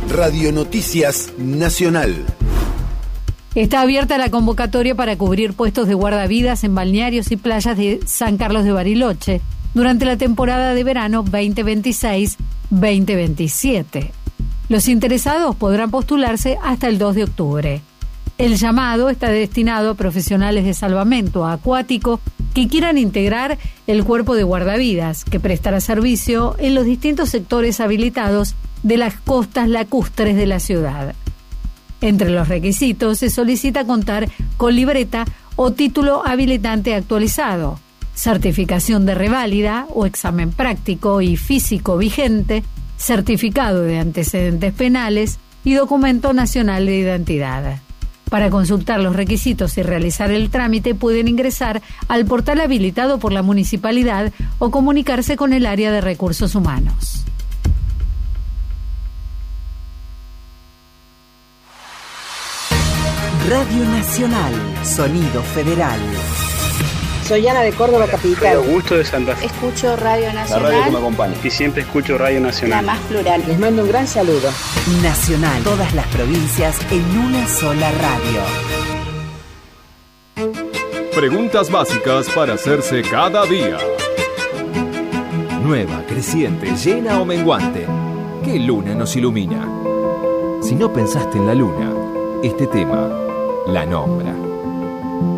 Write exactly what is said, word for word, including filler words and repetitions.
Radio Noticias Nacional. Está abierta la convocatoria para cubrir puestos de guardavidas en balnearios y playas de San Carlos de Bariloche durante la temporada de verano veinte veintiséis veinte veintisiete. Los interesados podrán postularse hasta el dos de octubre. El llamado está destinado a profesionales de salvamento acuático que quieran integrar el cuerpo de guardavidas, que prestará servicio en los distintos sectores habilitados de las costas lacustres de la ciudad. Entre los requisitos se solicita contar con libreta o título habilitante actualizado, certificación de reválida o examen práctico y físico vigente, certificado de antecedentes penales y documento nacional de identidad. Para consultar los requisitos y realizar el trámite pueden ingresar al portal habilitado por la municipalidad o comunicarse con el área de recursos humanos. Radio Nacional, Sonido Federal. Soy Ana de Córdoba Capital. Soy Augusto de Santa Fe. Escucho Radio Nacional. La radio que me acompaña. Y siempre escucho Radio Nacional. La más plural. Les mando un gran saludo. Nacional, todas las provincias en una sola radio. Preguntas básicas para hacerse cada día. Nueva, creciente, llena o menguante. ¿Qué luna nos ilumina? Si no pensaste en la luna, este tema la nombra.